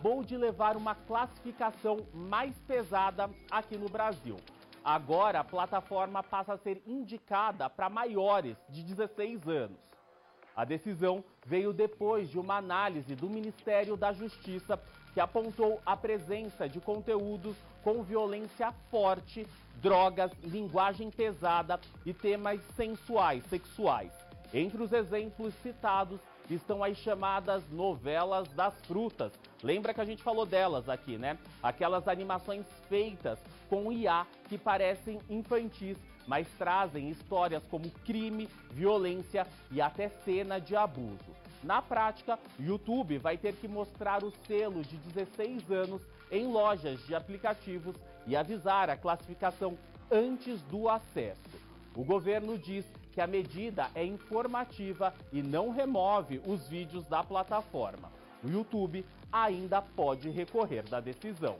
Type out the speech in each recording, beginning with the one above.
acabou de levar uma classificação mais pesada aqui no Brasil. Agora a plataforma passa a ser indicada para maiores de 16 anos. A decisão veio depois de uma análise do Ministério da Justiça que apontou a presença de conteúdos com violência forte, drogas, linguagem pesada e temas sensuais, sexuais. Entre os exemplos citados estão as chamadas novelas das frutas. Lembra que a gente falou delas aqui, né? Aquelas animações feitas com IA que parecem infantis, mas trazem histórias como crime, violência e até cena de abuso. Na prática, o YouTube vai ter que mostrar o selo de 16 anos em lojas de aplicativos e avisar a classificação antes do acesso. O governo diz que a medida é informativa e não remove os vídeos da plataforma. O YouTube ainda pode recorrer da decisão.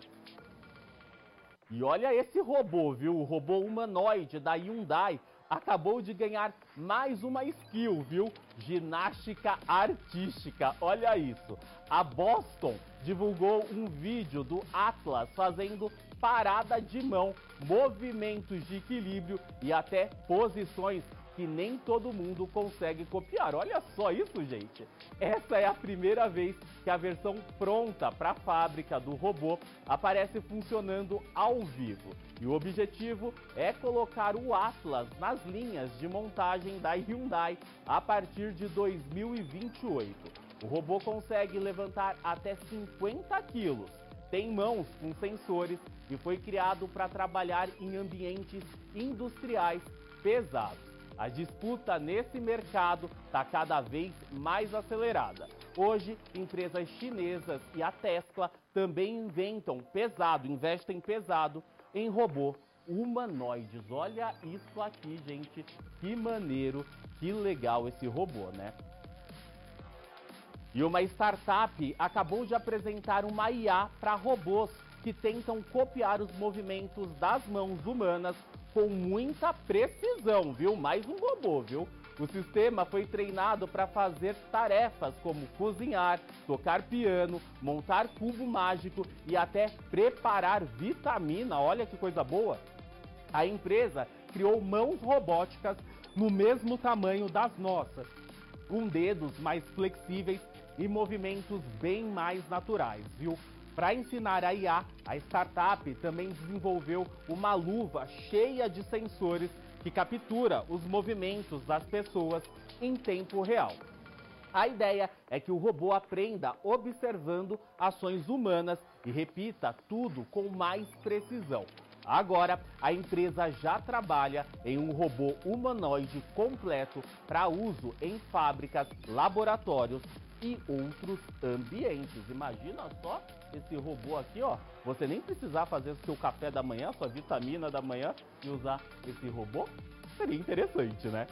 E olha esse robô, viu? O robô humanoide da Hyundai acabou de ganhar mais uma skill, viu? Ginástica artística, olha isso. A Boston divulgou um vídeo do Atlas fazendo parada de mão, movimentos de equilíbrio e até posições que nem todo mundo consegue copiar. Olha só isso, gente. Essa é a primeira vez que a versão pronta para a fábrica do robô aparece funcionando ao vivo. E o objetivo é colocar o Atlas nas linhas de montagem da Hyundai a partir de 2028. O robô consegue levantar até 50 quilos, tem mãos com sensores e foi criado para trabalhar em ambientes industriais pesados. A disputa nesse mercado está cada vez mais acelerada. Hoje, empresas chinesas e a Tesla também investem pesado em robô humanoides. Olha isso aqui, gente. Que maneiro, que legal esse robô, né? E uma startup acabou de apresentar uma IA para robôs que tentam copiar os movimentos das mãos humanas com muita precisão, viu? Mais um robô, viu? O sistema foi treinado para fazer tarefas como cozinhar, tocar piano, montar cubo mágico e até preparar vitamina. Olha que coisa boa! A empresa criou mãos robóticas no mesmo tamanho das nossas, com dedos mais flexíveis e movimentos bem mais naturais, viu? Para ensinar a IA, a startup também desenvolveu uma luva cheia de sensores que captura os movimentos das pessoas em tempo real. A ideia é que o robô aprenda observando ações humanas e repita tudo com mais precisão. Agora, a empresa já trabalha em um robô humanoide completo para uso em fábricas, laboratórios e outros ambientes. Imagina só esse robô aqui, ó. Você nem precisar fazer o seu café da manhã, sua vitamina da manhã e usar esse robô? Seria interessante, né?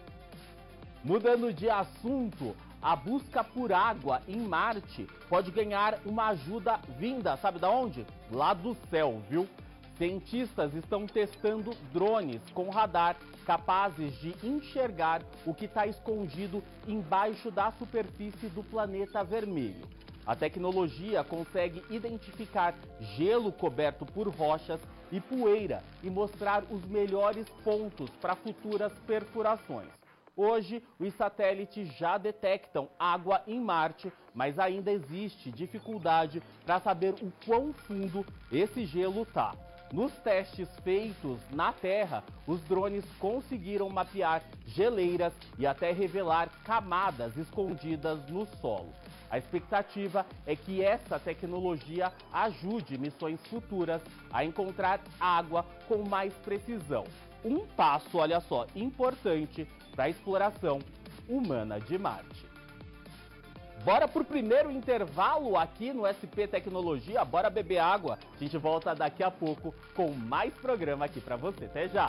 Mudando de assunto, a busca por água em Marte pode ganhar uma ajuda vinda, sabe da onde? Lá do céu, viu? Cientistas estão testando drones com radar capazes de enxergar o que está escondido embaixo da superfície do planeta vermelho. A tecnologia consegue identificar gelo coberto por rochas e poeira e mostrar os melhores pontos para futuras perfurações. Hoje, os satélites já detectam água em Marte, mas ainda existe dificuldade para saber o quão fundo esse gelo está. Nos testes feitos na Terra, os drones conseguiram mapear geleiras e até revelar camadas escondidas no solo. A expectativa é que essa tecnologia ajude missões futuras a encontrar água com mais precisão. Um passo, olha só, importante para a exploração humana de Marte. Bora pro primeiro intervalo aqui no SP Tecnologia, bora beber água. A gente volta daqui a pouco com mais programa aqui para você. Até já!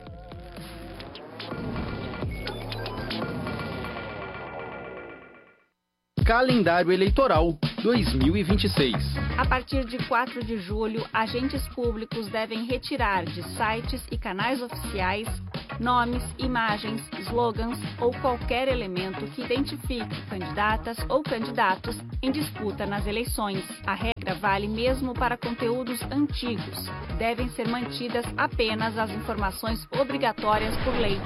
Calendário Eleitoral 2026. A partir de 4 de julho, agentes públicos devem retirar de sites e canais oficiais nomes, imagens, slogans ou qualquer elemento que identifique candidatas ou candidatos em disputa nas eleições. A regra vale mesmo para conteúdos antigos. Devem ser mantidas apenas as informações obrigatórias por lei.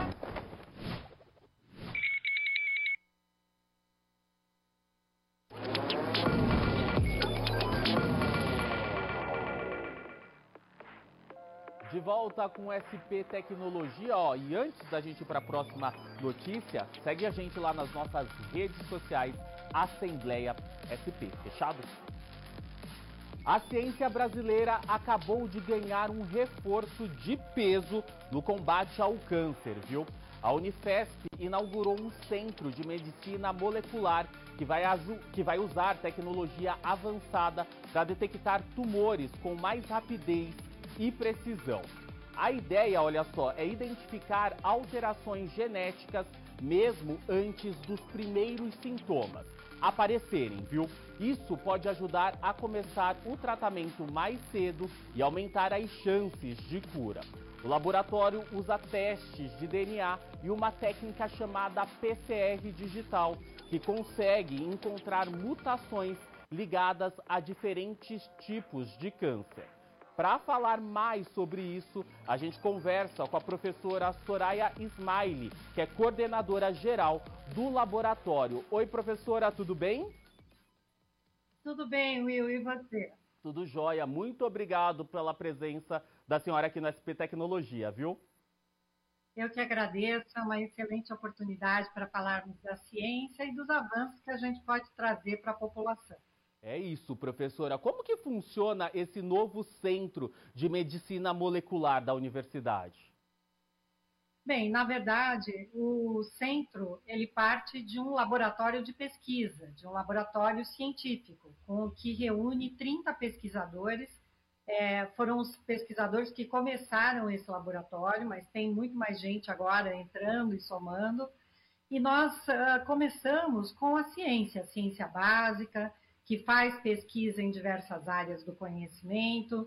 De volta com SP Tecnologia, e antes da gente ir para a próxima notícia, segue a gente lá nas nossas redes sociais, Assembleia SP, fechado? A ciência brasileira acabou de ganhar um reforço de peso no combate ao câncer, viu? A Unifesp inaugurou um centro de medicina molecular que vai usar tecnologia avançada para detectar tumores com mais rapidez e precisão. A ideia, olha só, é identificar alterações genéticas mesmo antes dos primeiros sintomas aparecerem, viu? Isso pode ajudar a começar o tratamento mais cedo e aumentar as chances de cura. O laboratório usa testes de DNA e uma técnica chamada PCR digital, que consegue encontrar mutações ligadas a diferentes tipos de câncer. Para falar mais sobre isso, a gente conversa com a professora Soraya Ismaili, que é coordenadora geral do laboratório. Oi, professora, tudo bem? Tudo bem, Will, e você? Tudo jóia. Muito obrigado pela presença da senhora aqui no SP Tecnologia, viu? Eu que agradeço, é uma excelente oportunidade para falarmos da ciência e dos avanços que a gente pode trazer para a população. É isso, professora. Como que funciona esse novo centro de medicina molecular da universidade? Bem, na verdade, o centro ele parte de um laboratório de pesquisa, de um laboratório científico, que reúne 30 pesquisadores. Foram os pesquisadores que começaram esse laboratório, mas tem muito mais gente agora entrando e somando. E nós começamos com a ciência básica, que faz pesquisa em diversas áreas do conhecimento,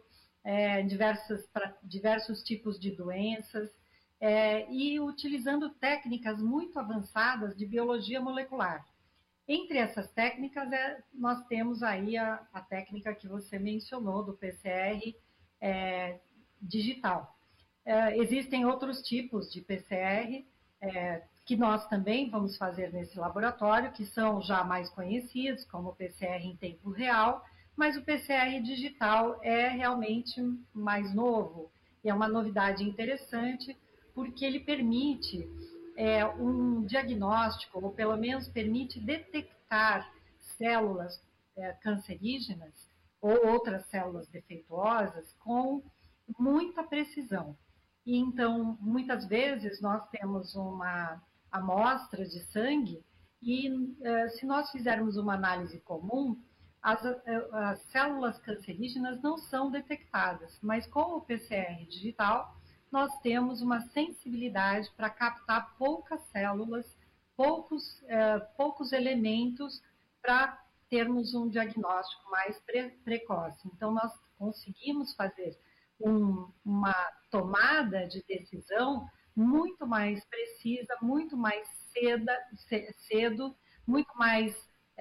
diversos tipos de doenças, e utilizando técnicas muito avançadas de biologia molecular. Entre essas técnicas, nós temos aí a técnica que você mencionou, do PCR digital. Existem outros tipos de PCR, que nós também vamos fazer nesse laboratório, que são já mais conhecidos, como o PCR em tempo real, mas o PCR digital é realmente mais novo, e é uma novidade interessante, porque ele permite um diagnóstico, ou pelo menos permite detectar células cancerígenas ou outras células defeituosas com muita precisão. E então, muitas vezes, nós temos uma amostra de sangue e se nós fizermos uma análise comum, as células cancerígenas não são detectadas, mas com o PCR digital, nós temos uma sensibilidade para captar poucas células, poucos elementos para termos um diagnóstico mais precoce. Então, nós conseguimos fazer uma tomada de decisão muito mais precisa, muito mais cedo, muito mais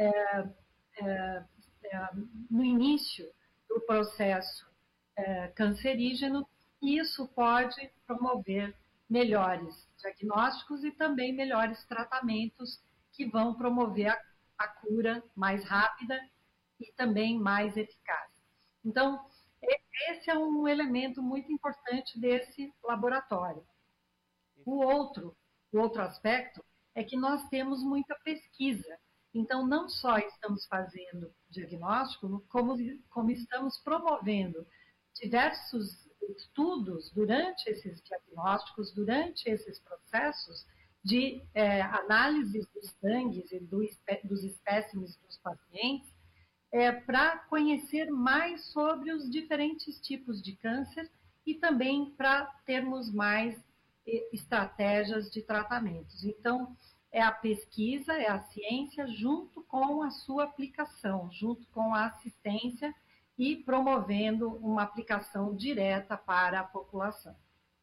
no início do processo cancerígeno, e isso pode promover melhores diagnósticos e também melhores tratamentos que vão promover a cura mais rápida e também mais eficaz. Então, esse é um elemento muito importante desse laboratório. O outro aspecto é que nós temos muita pesquisa. Então, não só estamos fazendo diagnóstico, como estamos promovendo diversos estudos durante esses diagnósticos, durante esses processos de análise dos sangues e dos espécimes dos pacientes, para conhecer mais sobre os diferentes tipos de câncer e também para termos mais estratégias de tratamentos. Então, é a pesquisa, é a ciência, junto com a sua aplicação, junto com a assistência e promovendo uma aplicação direta para a população.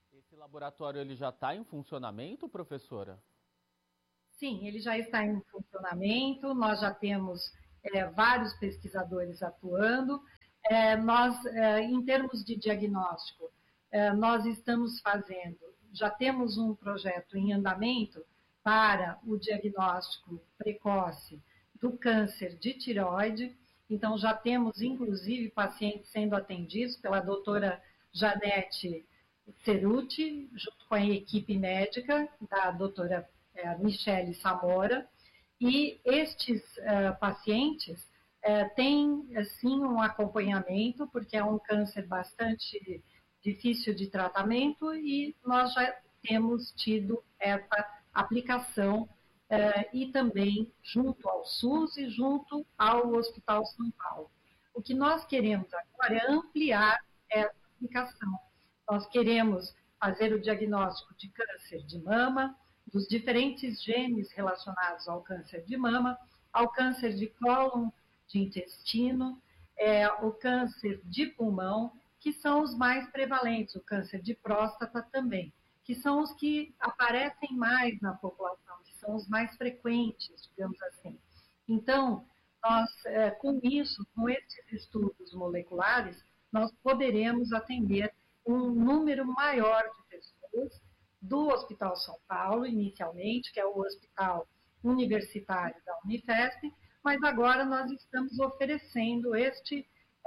laboratório ele já está em funcionamento, professora? Sim, ele já está em funcionamento, nós já temos vários pesquisadores atuando. Em termos de diagnóstico, nós estamos já temos um projeto em andamento para o diagnóstico precoce do câncer de tireoide. Então, já temos, inclusive, pacientes sendo atendidos pela doutora Janete Ceruti, junto com a equipe médica da doutora Michele Samora. E estes pacientes têm, sim, um acompanhamento, porque é um câncer bastante difícil de tratamento e nós já temos tido essa aplicação e também junto ao SUS e junto ao Hospital São Paulo. O que nós queremos agora é ampliar essa aplicação. Nós queremos fazer o diagnóstico de câncer de mama, dos diferentes genes relacionados ao câncer de mama, ao câncer de cólon de intestino, o câncer de pulmão, que são os mais prevalentes, o câncer de próstata também, que são os que aparecem mais na população, que são os mais frequentes, digamos assim. Então, nós, com isso, com esses estudos moleculares, nós poderemos atender um número maior de pessoas do Hospital São Paulo, inicialmente, que é o Hospital Universitário da Unifesp, mas agora nós estamos oferecendo estes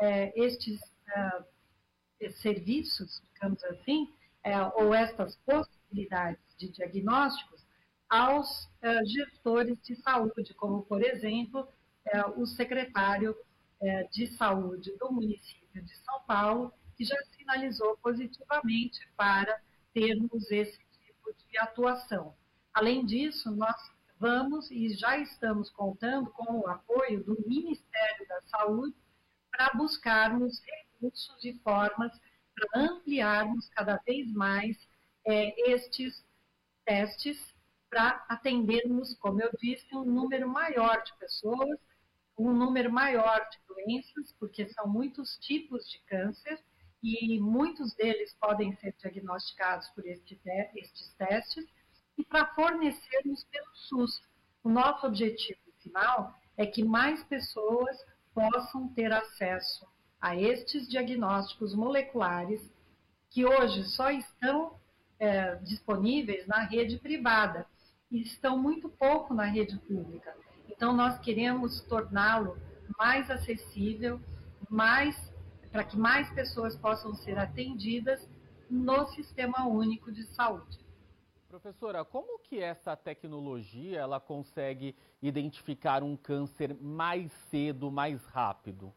serviços, digamos assim, ou estas possibilidades de diagnósticos aos gestores de saúde, como, por exemplo, o secretário de saúde do município de São Paulo, que já sinalizou positivamente para termos esse tipo de atuação. Além disso, nós vamos e já estamos contando com o apoio do Ministério da Saúde para buscarmos recursos e formas para ampliarmos cada vez mais estes testes para atendermos, como eu disse, um número maior de pessoas, um número maior de doenças, porque são muitos tipos de câncer e muitos deles podem ser diagnosticados por estes testes, e para fornecermos pelo SUS. O nosso objetivo final é que mais pessoas possam ter acesso a estes diagnósticos moleculares que hoje só estão disponíveis na rede privada e estão muito pouco na rede pública. Então, nós queremos torná-lo mais acessível, para que mais pessoas possam ser atendidas no Sistema Único de Saúde. Professora, como que essa tecnologia ela consegue identificar um câncer mais cedo, mais rápido?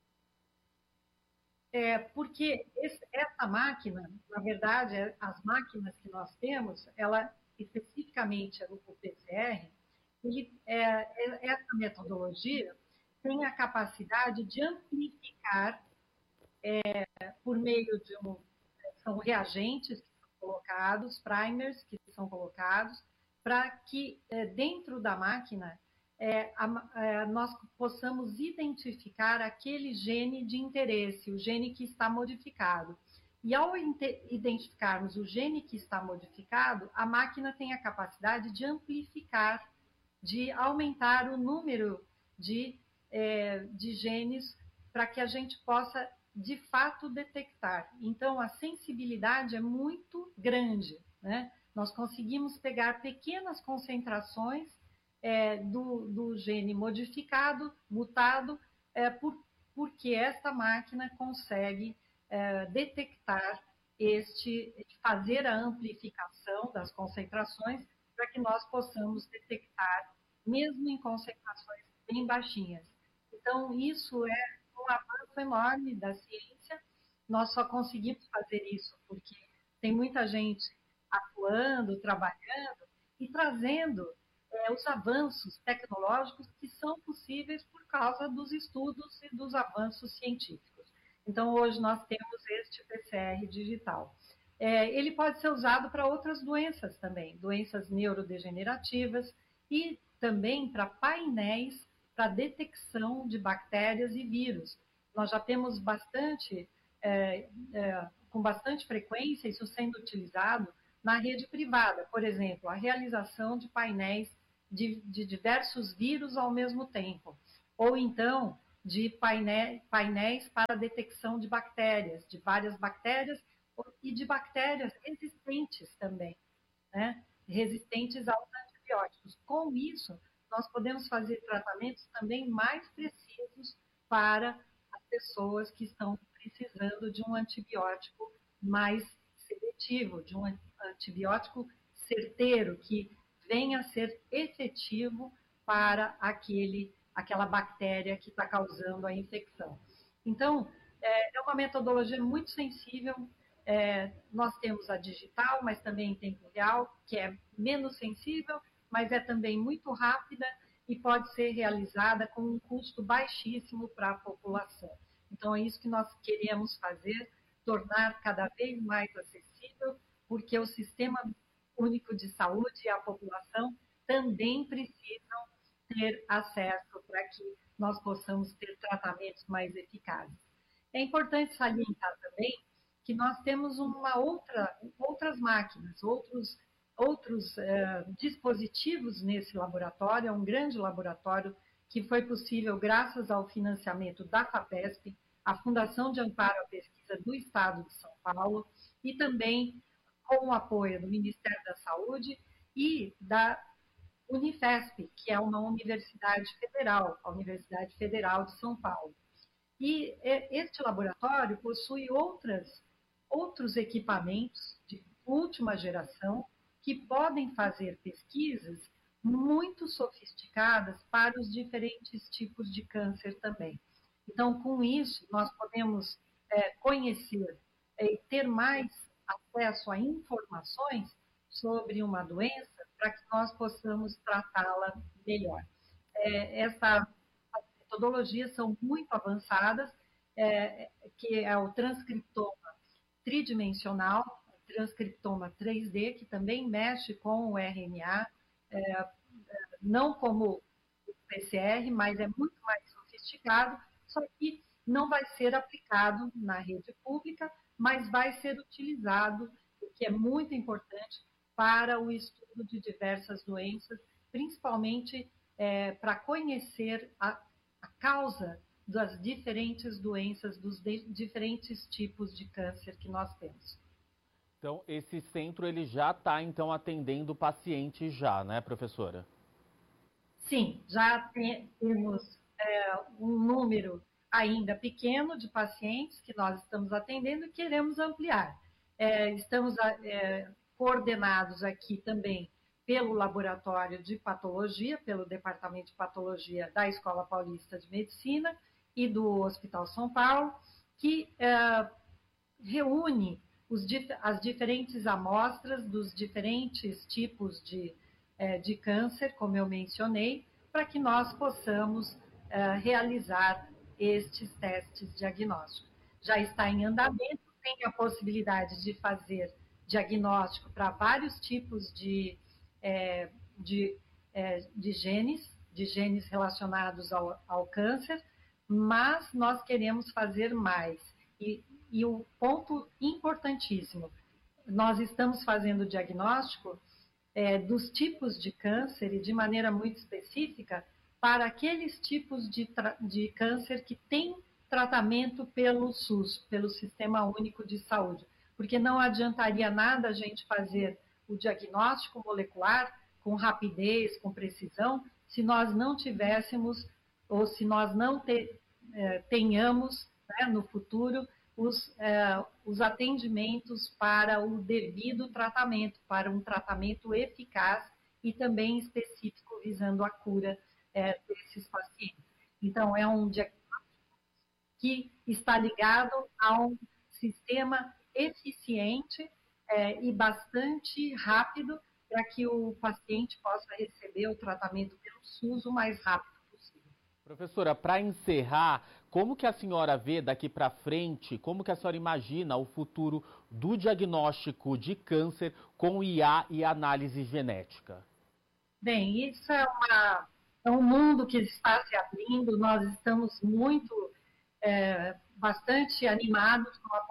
Porque essa máquina, na verdade, as máquinas que nós temos, ela especificamente o PCR, essa metodologia tem a capacidade de amplificar por meio de são reagentes que são colocados, primers que são colocados, para que dentro da máquina nós possamos identificar aquele gene de interesse, o gene que está modificado. E ao identificarmos o gene que está modificado, a máquina tem a capacidade de amplificar, de aumentar o número de genes para que a gente possa, de fato, detectar. Então, a sensibilidade é muito grande, né? Nós conseguimos pegar pequenas concentrações do gene modificado, mutado, porque esta máquina consegue detectar fazer a amplificação das concentrações para que nós possamos detectar, mesmo em concentrações bem baixinhas. Então, isso é um avanço enorme da ciência. Nós só conseguimos fazer isso porque tem muita gente atuando, trabalhando e trazendo os avanços tecnológicos que são possíveis por causa dos estudos e dos avanços científicos. Então, hoje nós temos este PCR digital. Ele pode ser usado para outras doenças também, doenças neurodegenerativas e também para painéis para detecção de bactérias e vírus. Nós já temos bastante com bastante frequência, isso sendo utilizado na rede privada, por exemplo, a realização de painéis de diversos vírus ao mesmo tempo, ou então de painéis para detecção de bactérias, de várias bactérias e de bactérias resistentes também, né? Resistentes aos antibióticos. Com isso, nós podemos fazer tratamentos também mais precisos para as pessoas que estão precisando de um antibiótico mais seletivo, de um antibiótico certeiro, que venha a ser efetivo para aquela bactéria que está causando a infecção. Então, é uma metodologia muito sensível. Nós temos a digital, mas também em tempo real, que é menos sensível, mas é também muito rápida e pode ser realizada com um custo baixíssimo para a população. Então, é isso que nós queremos fazer, tornar cada vez mais acessível, porque o Sistema Único de Saúde e a população também precisam ter acesso para que nós possamos ter tratamentos mais eficazes. É importante salientar também que nós temos outras máquinas, outros dispositivos nesse laboratório, é um grande laboratório que foi possível graças ao financiamento da FAPESP, a Fundação de Amparo à Pesquisa do Estado de São Paulo, e também com o apoio do Ministério da Saúde e da Unifesp, que é uma universidade federal, a Universidade Federal de São Paulo. E este laboratório possui outros equipamentos de última geração que podem fazer pesquisas muito sofisticadas para os diferentes tipos de câncer também. Então, com isso, nós podemos conhecer e ter mais acesso a informações sobre uma doença para que nós possamos tratá-la melhor. Essas metodologias são muito avançadas, que é o transcriptoma tridimensional, o transcriptoma 3D, que também mexe com o RNA, não como o PCR, mas é muito mais sofisticado, só que não vai ser aplicado na rede pública, mas vai ser utilizado, o que é muito importante, para o estudo de diversas doenças, principalmente para conhecer a causa das diferentes doenças, dos diferentes tipos de câncer que nós temos. Então, esse centro ele já está, então, atendendo o paciente já, né, professora? Sim, já temos um número ainda pequeno de pacientes que nós estamos atendendo e queremos ampliar. Estamos coordenados aqui também pelo Laboratório de Patologia, pelo Departamento de Patologia da Escola Paulista de Medicina e do Hospital São Paulo, que reúne as diferentes amostras dos diferentes tipos de câncer, como eu mencionei, para que nós possamos realizar estes testes diagnósticos. Já está em andamento, tem a possibilidade de fazer diagnóstico para vários tipos de genes relacionados ao câncer, mas nós queremos fazer mais. E o ponto importantíssimo, nós estamos fazendo o diagnóstico dos tipos de câncer e de maneira muito específica para aqueles tipos de câncer que têm tratamento pelo SUS, pelo Sistema Único de Saúde. Porque não adiantaria nada a gente fazer o diagnóstico molecular com rapidez, com precisão, se nós não tivéssemos, ou se nós não tenhamos, né, no futuro, os atendimentos para o devido tratamento, para um tratamento eficaz e também específico visando a cura desses pacientes. Então, é um diagnóstico que está ligado a um sistema eficiente e bastante rápido para que o paciente possa receber o tratamento pelo SUS o mais rápido possível. Professora, para encerrar, como que a senhora vê daqui para frente, como que a senhora imagina o futuro do diagnóstico de câncer com IA e análise genética? Bem, isso é um mundo que está se abrindo, nós estamos bastante animados com a possibilidade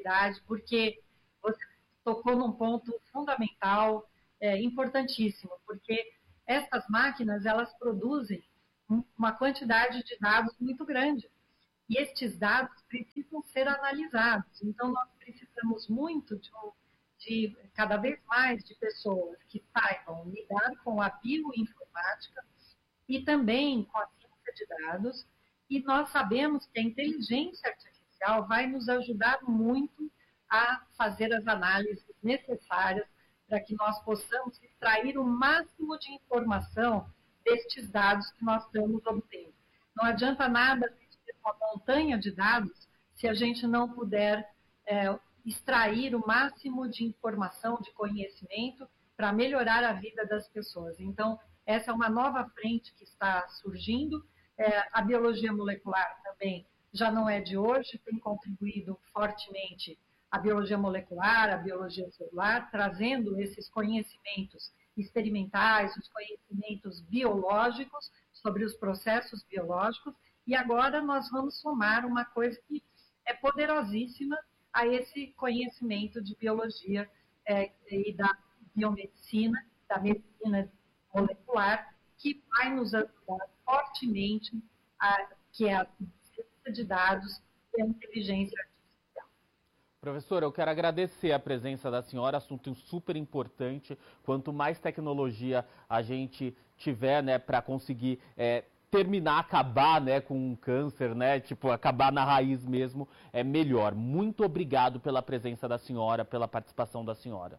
responsabilidade, porque você tocou num ponto fundamental, importantíssimo, porque essas máquinas, elas produzem uma quantidade de dados muito grande. E estes dados precisam ser analisados. Então, nós precisamos muito de cada vez mais de pessoas que saibam lidar com a bioinformática e também com a ciência de dados. E nós sabemos que a inteligência artificial vai nos ajudar muito a fazer as análises necessárias para que nós possamos extrair o máximo de informação destes dados que nós estamos obtendo. Não adianta nada a gente ter uma montanha de dados se a gente não puder extrair o máximo de informação, de conhecimento, para melhorar a vida das pessoas. Então, essa é uma nova frente que está surgindo. A biologia molecular também já não é de hoje, tem contribuído fortemente a biologia molecular, a biologia celular, trazendo esses conhecimentos experimentais, os conhecimentos biológicos sobre os processos biológicos, e agora nós vamos somar uma coisa que é poderosíssima a esse conhecimento de biologia e da biomedicina, da medicina molecular, que vai nos ajudar fortemente, que é a ciência de dados e a inteligência artificial. Professora, eu quero agradecer a presença da senhora, assunto super importante. Quanto mais tecnologia a gente tiver, né, para conseguir terminar, acabar, né, com o câncer, né, tipo, acabar na raiz mesmo, é melhor. Muito obrigado pela presença da senhora, pela participação da senhora.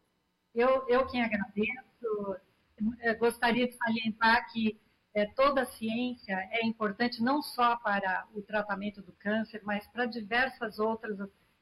Eu quem agradeço. Gostaria de salientar que toda a ciência é importante não só para o tratamento do câncer, mas para diversas outras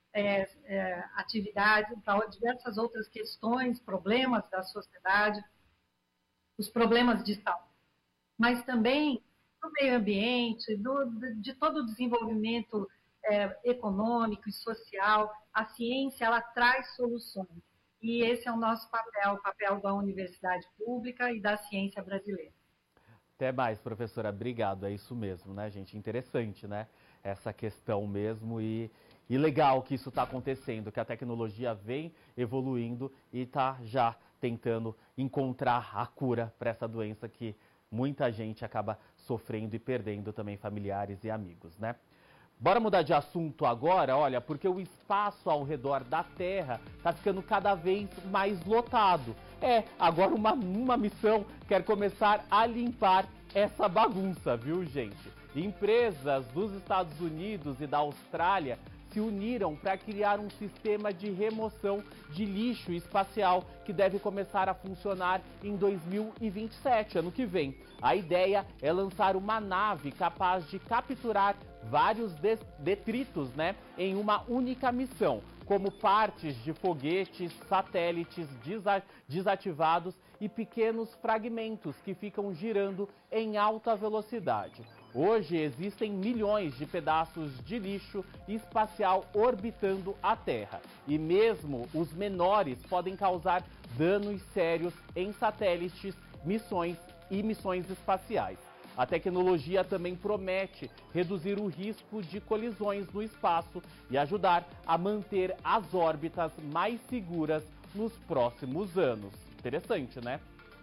atividades, para diversas outras questões, problemas da sociedade, os problemas de saúde, mas também do meio ambiente, de todo o desenvolvimento econômico e social. A ciência, ela traz soluções. E esse é o nosso papel, o papel da universidade pública e da ciência brasileira. Até mais, professora. Obrigado. É isso mesmo, né, gente? Interessante, né? Essa questão mesmo e legal que isso está acontecendo, que a tecnologia vem evoluindo e está já tentando encontrar a cura para essa doença que muita gente acaba sofrendo e perdendo também familiares e amigos, né? Bora mudar de assunto agora, olha, porque o espaço ao redor da Terra está ficando cada vez mais lotado. Agora uma missão quer começar a limpar essa bagunça, viu, gente? Empresas dos Estados Unidos e da Austrália se uniram para criar um sistema de remoção de lixo espacial que deve começar a funcionar em 2027, ano que vem. A ideia é lançar uma nave capaz de capturar vários detritos, né, em uma única missão, como partes de foguetes, satélites desativados e pequenos fragmentos que ficam girando em alta velocidade. Hoje existem milhões de pedaços de lixo espacial orbitando a Terra. E mesmo os menores podem causar danos sérios em satélites, missões e missões espaciais. A tecnologia também promete reduzir o risco de colisões no espaço e ajudar a manter as órbitas mais seguras nos próximos anos. Interessante, né?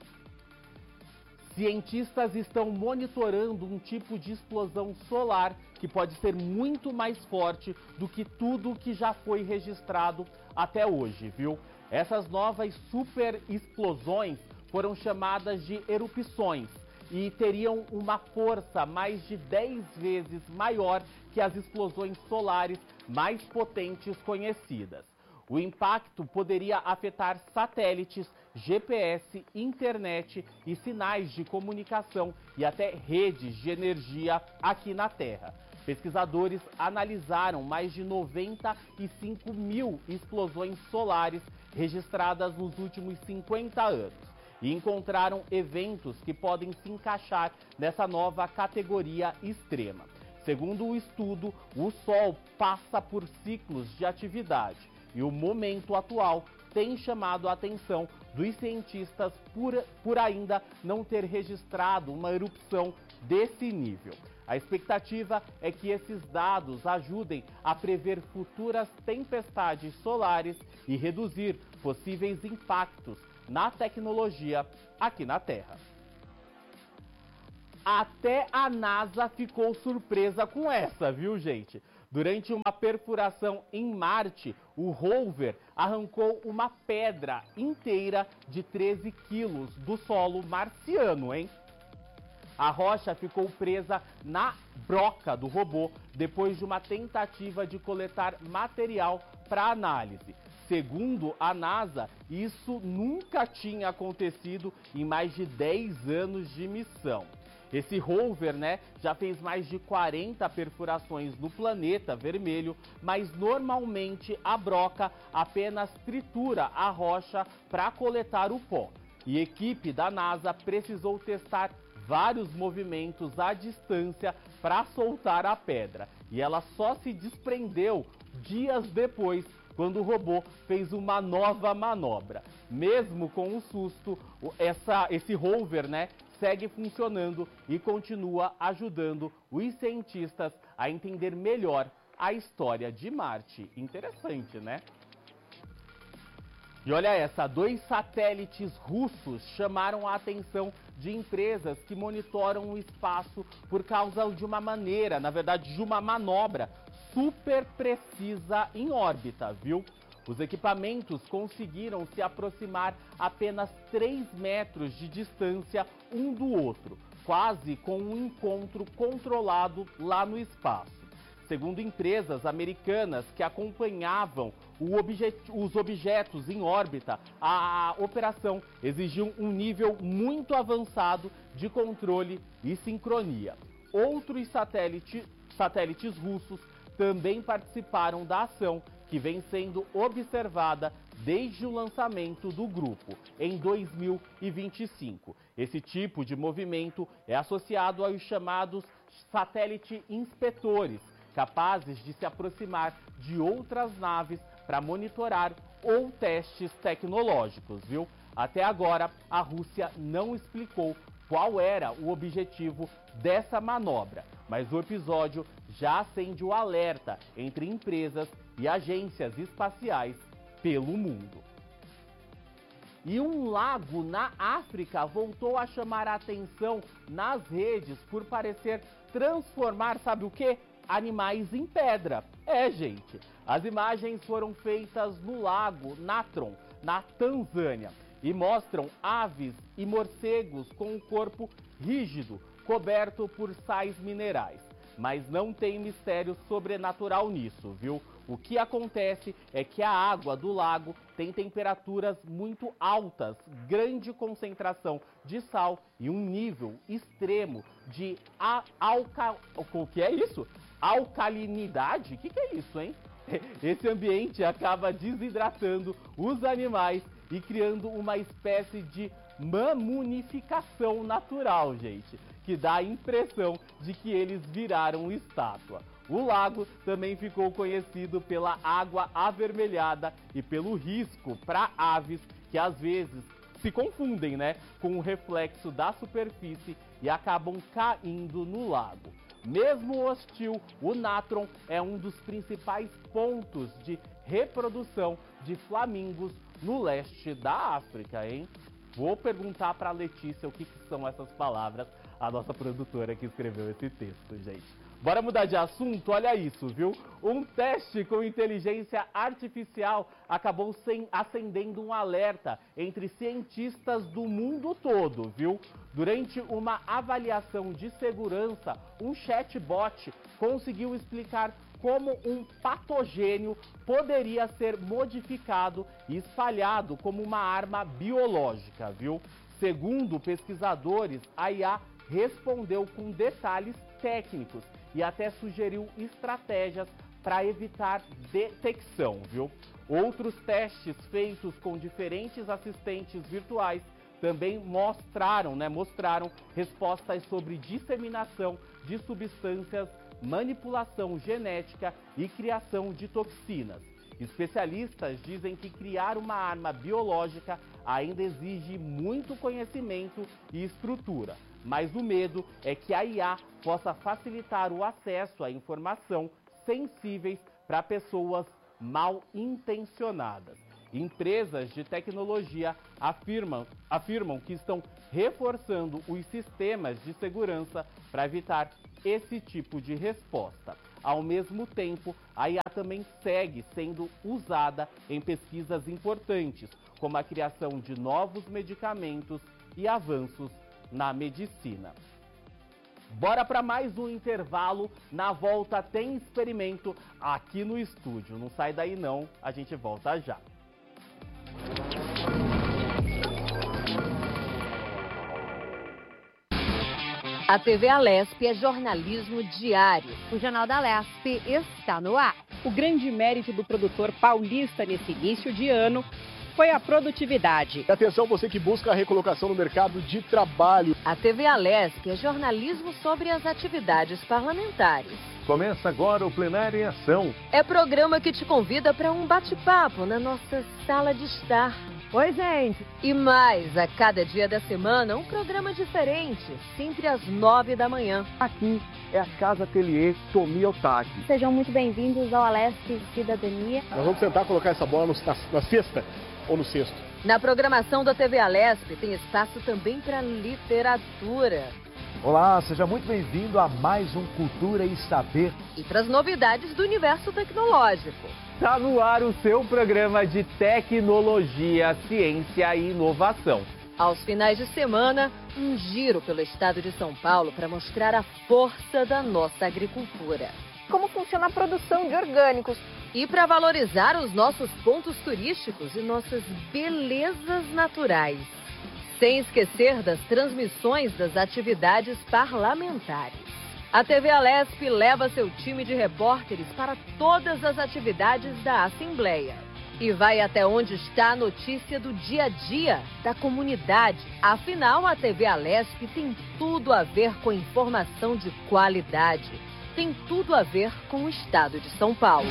Cientistas estão monitorando um tipo de explosão solar que pode ser muito mais forte do que tudo que já foi registrado até hoje, viu? Essas novas super explosões foram chamadas de erupções e teriam uma força mais de 10 vezes maior que as explosões solares mais potentes conhecidas. O impacto poderia afetar satélites, GPS, internet e sinais de comunicação e até redes de energia aqui na Terra. Pesquisadores analisaram mais de 95 mil explosões solares registradas nos últimos 50 anos e encontraram eventos que podem se encaixar nessa nova categoria extrema. Segundo o estudo, o Sol passa por ciclos de atividade e o momento atual tem chamado a atenção dos cientistas por ainda não ter registrado uma erupção desse nível. A expectativa é que esses dados ajudem a prever futuras tempestades solares e reduzir possíveis impactos na tecnologia aqui na Terra. Até a NASA ficou surpresa com essa, viu, gente? Durante uma perfuração em Marte, o rover arrancou uma pedra inteira de 13 quilos do solo marciano, hein? A rocha ficou presa na broca do robô depois de uma tentativa de coletar material para análise. Segundo a NASA, isso nunca tinha acontecido em mais de 10 anos de missão. Esse rover, já fez mais de 40 perfurações no planeta vermelho, mas normalmente a broca apenas tritura a rocha para coletar o pó. E a equipe da NASA precisou testar vários movimentos à distância para soltar a pedra. E ela só se desprendeu dias depois, quando o robô fez uma nova manobra. Mesmo com o susto, esse rover, segue funcionando e continua ajudando os cientistas a entender melhor a história de Marte. Interessante, né? E olha essa, 2 satélites russos chamaram a atenção de empresas que monitoram o espaço por causa de uma maneira, na verdade de uma manobra super precisa em órbita, viu? Os equipamentos conseguiram se aproximar apenas 3 metros de distância um do outro, quase com um encontro controlado lá no espaço. Segundo empresas americanas que acompanhavam os objetos em órbita, a operação exigiu um nível muito avançado de controle e sincronia. Outros satélites russos também participaram da ação, que vem sendo observada desde o lançamento do grupo, em 2025. Esse tipo de movimento é associado aos chamados satélite inspetores, capazes de se aproximar de outras naves para monitorar ou testes tecnológicos, viu? Até agora, a Rússia não explicou qual era o objetivo dessa manobra, mas o episódio já acende o alerta entre empresas e agências espaciais pelo mundo. E um lago na África voltou a chamar a atenção nas redes por parecer transformar, sabe o quê? Animais em pedra. Gente, as imagens foram feitas no lago Natron, na Tanzânia, e mostram aves e morcegos com o corpo rígido, coberto por sais minerais. Mas não tem mistério sobrenatural nisso, viu? O que acontece é que a água do lago tem temperaturas muito altas, grande concentração de sal e um nível extremo de o que é isso? Alcalinidade? O que é isso, hein? Esse ambiente acaba desidratando os animais e criando uma espécie de mamunificação natural, gente, que dá a impressão de que eles viraram estátua. O lago também ficou conhecido pela água avermelhada e pelo risco para aves que às vezes se confundem, com o reflexo da superfície e acabam caindo no lago. Mesmo hostil, o Natron é um dos principais pontos de reprodução de flamingos no leste da África, hein? Vou perguntar para a Letícia o que são essas palavras, a nossa produtora que escreveu esse texto, gente. Bora mudar de assunto? Olha isso, viu? Um teste com inteligência artificial acabou acendendo um alerta entre cientistas do mundo todo, viu? Durante uma avaliação de segurança, um chatbot conseguiu explicar como um patogênio poderia ser modificado e espalhado como uma arma biológica, viu? Segundo pesquisadores, a IA respondeu com detalhes técnicos e até sugeriu estratégias para evitar detecção, viu? Outros testes feitos com diferentes assistentes virtuais também mostraram respostas sobre disseminação de substâncias, manipulação genética e criação de toxinas. Especialistas dizem que criar uma arma biológica ainda exige muito conhecimento e estrutura, mas o medo é que a IA possa facilitar o acesso à informação sensíveis para pessoas mal intencionadas. Empresas de tecnologia afirmam que estão reforçando os sistemas de segurança para evitar esse tipo de resposta. Ao mesmo tempo, a IA também segue sendo usada em pesquisas importantes, como a criação de novos medicamentos e avanços na medicina. Bora para mais um intervalo. Na volta tem experimento aqui no estúdio. Não sai daí não, a gente volta já. A TV Alesp é jornalismo diário. O Jornal da Alesp está no ar. O grande mérito do produtor paulista nesse início de ano foi a produtividade. Atenção, você que busca a recolocação no mercado de trabalho. A TV Alesp é jornalismo sobre as atividades parlamentares. Começa agora o Plenário em Ação. É programa que te convida para um bate-papo na nossa sala de estar. Oi, gente! E mais, a cada dia da semana, um programa diferente, sempre às 9 da manhã. Aqui é a Casa Ateliê Tomi Otaki. Sejam muito bem-vindos ao Alesp Cidadania. Nós vamos tentar colocar essa bola na cesta ou no cesto. Na programação da TV Alesp tem espaço também para literatura. Olá, seja muito bem-vindo a mais um Cultura e Saber. E para as novidades do universo tecnológico. Está no ar o seu programa de tecnologia, ciência e inovação. Aos finais de semana, um giro pelo estado de São Paulo para mostrar a força da nossa agricultura. Como funciona a produção de orgânicos. E para valorizar os nossos pontos turísticos e nossas belezas naturais. Sem esquecer das transmissões das atividades parlamentares. A TV Alesp leva seu time de repórteres para todas as atividades da Assembleia. E vai até onde está a notícia do dia a dia da comunidade. Afinal, a TV Alesp tem tudo a ver com informação de qualidade. Tem tudo a ver com o estado de São Paulo.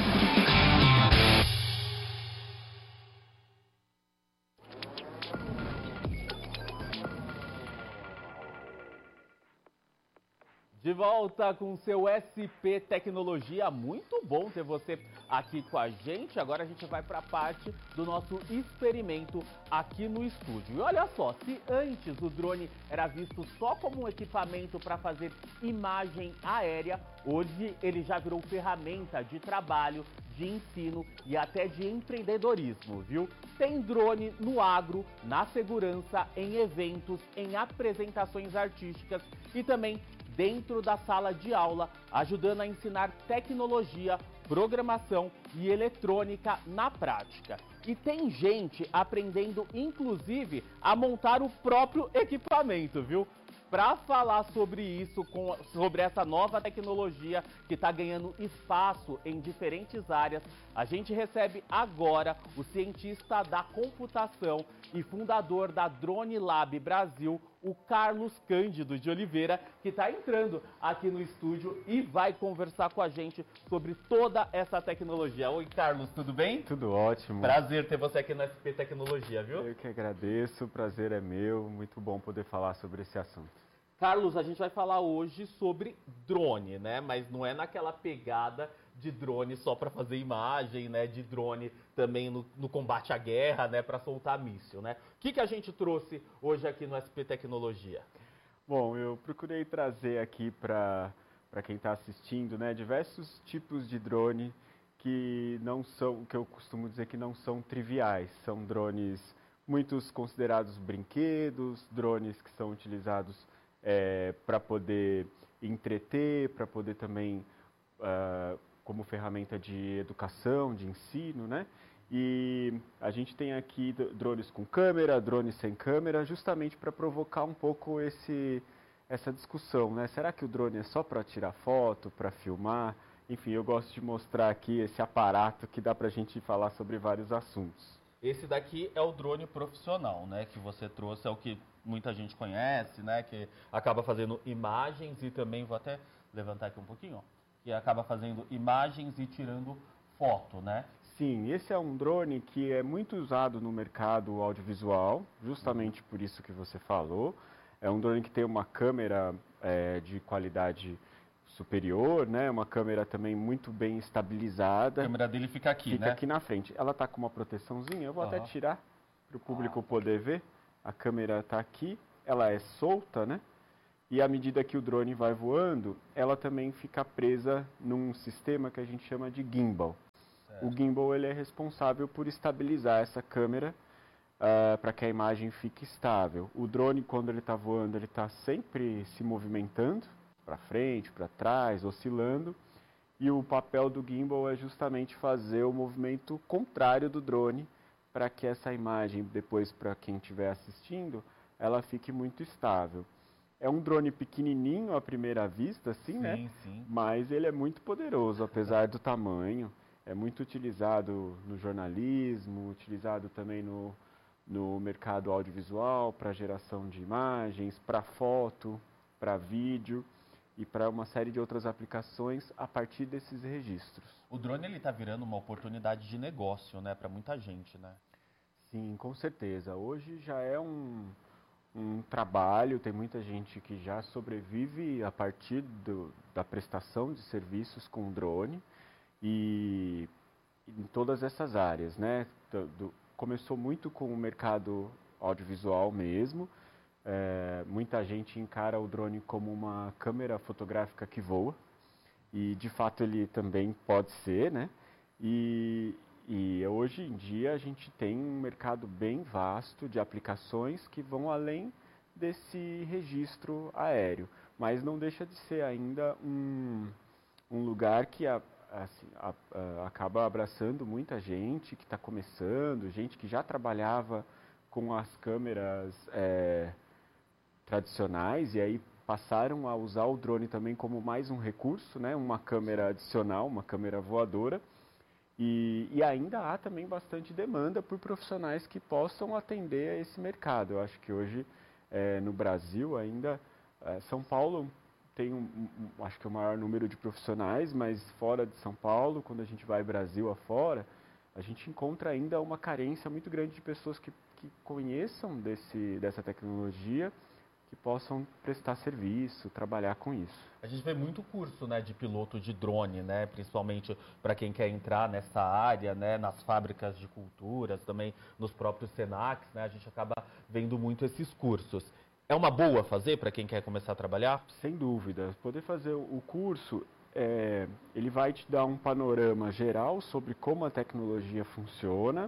De volta com o seu SP Tecnologia, muito bom ter você aqui com a gente. Agora a gente vai para a parte do nosso experimento aqui no estúdio. E olha só, se antes o drone era visto só como um equipamento para fazer imagem aérea, hoje ele já virou ferramenta de trabalho, de ensino e até de empreendedorismo, viu? Tem drone no agro, na segurança, em eventos, em apresentações artísticas e também dentro da sala de aula, ajudando a ensinar tecnologia, programação e eletrônica na prática. E tem gente aprendendo, inclusive, a montar o próprio equipamento, viu? Para falar sobre isso, sobre essa nova tecnologia que está ganhando espaço em diferentes áreas, a gente recebe agora o cientista da computação e fundador da Drone Lab Brasil, o Carlos Cândido de Oliveira, que está entrando aqui no estúdio e vai conversar com a gente sobre toda essa tecnologia. Oi, Carlos, tudo bem? Tudo ótimo. Prazer ter você aqui no SP Tecnologia, viu? Eu que agradeço, o prazer é meu, muito bom poder falar sobre esse assunto. Carlos, a gente vai falar hoje sobre drone, né? Mas não é naquela pegada de drone só para fazer imagem, né? De drone também no combate à guerra, né? Para soltar míssil, né? O que a gente trouxe hoje aqui no SP Tecnologia? Bom, eu procurei trazer aqui para quem está assistindo, né? Diversos tipos de drone que não são, que eu costumo dizer que não são triviais. São drones muitos considerados brinquedos, drones que são utilizados para poder entreter, para poder também como ferramenta de educação, de ensino, né? E a gente tem aqui drones com câmera, drones sem câmera, justamente para provocar um pouco essa discussão, né? Será que o drone é só para tirar foto, para filmar? Enfim, eu gosto de mostrar aqui esse aparato que dá para a gente falar sobre vários assuntos. Esse daqui é o drone profissional, né? Que você trouxe, é o que muita gente conhece, né? Que acaba fazendo imagens e também, vou até levantar aqui um pouquinho, ó. Que acaba fazendo imagens e tirando foto, né? Sim, esse é um drone que é muito usado no mercado audiovisual, justamente por isso que você falou. É um drone que tem uma câmera de qualidade superior, né? Uma câmera também muito bem estabilizada. A câmera dele fica aqui, né? Fica aqui na frente. Ela está com uma proteçãozinha, eu vou até tirar para o público poder ver. A câmera está aqui, ela é solta, né? E à medida que o drone vai voando, ela também fica presa num sistema que a gente chama de gimbal. Certo. O gimbal ele é responsável por estabilizar essa câmera para que a imagem fique estável. O drone, quando ele está voando, ele está sempre se movimentando, para frente, para trás, oscilando. E o papel do gimbal é justamente fazer o movimento contrário do drone, para que essa imagem, depois para quem estiver assistindo, ela fique muito estável. É um drone pequenininho à primeira vista, assim, né? Sim. Mas ele é muito poderoso, apesar do tamanho. É muito utilizado no jornalismo, utilizado também no mercado audiovisual, para geração de imagens, para foto, para vídeo e para uma série de outras aplicações a partir desses registros. O drone ele está virando uma oportunidade de negócio, né, para muita gente, né? Sim, com certeza. Hoje já é um trabalho, tem muita gente que já sobrevive a partir da prestação de serviços com drone e em todas essas áreas, né? Começou muito com o mercado audiovisual mesmo. Muita gente encara o drone como uma câmera fotográfica que voa e de fato ele também pode ser, né? E hoje em dia a gente tem um mercado bem vasto de aplicações que vão além desse registro aéreo, mas não deixa de ser ainda um lugar que acaba abraçando muita gente que está começando, gente que já trabalhava com as câmeras tradicionais e aí passaram a usar o drone também como mais um recurso, né? Uma câmera adicional, uma câmera voadora. E ainda há também bastante demanda por profissionais que possam atender a esse mercado. Eu acho que hoje, no Brasil, ainda, São Paulo tem acho que o maior número de profissionais, mas fora de São Paulo, quando a gente vai Brasil afora, a gente encontra ainda uma carência muito grande de pessoas que conheçam dessa tecnologia, que possam prestar serviço, trabalhar com isso. A gente vê muito curso, né, de piloto de drone, né, principalmente para quem quer entrar nessa área, né, nas fábricas de culturas, também nos próprios Senacs, né, a gente acaba vendo muito esses cursos. É uma boa fazer para quem quer começar a trabalhar? Sem dúvida. Poder fazer o curso, ele vai te dar um panorama geral sobre como a tecnologia funciona,